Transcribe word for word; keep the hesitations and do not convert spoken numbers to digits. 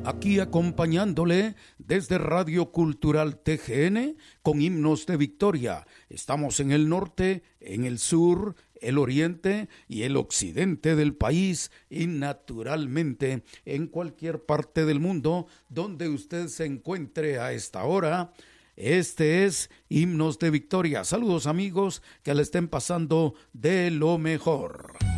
Aquí acompañándole desde Radio Cultural T G N con himnos de victoria. Estamos en el norte, en el sur, el oriente y el occidente del país y naturalmente en cualquier parte del mundo donde usted se encuentre a esta hora. Este es Himnos de Victoria. Saludos amigos, que le estén pasando de lo mejor.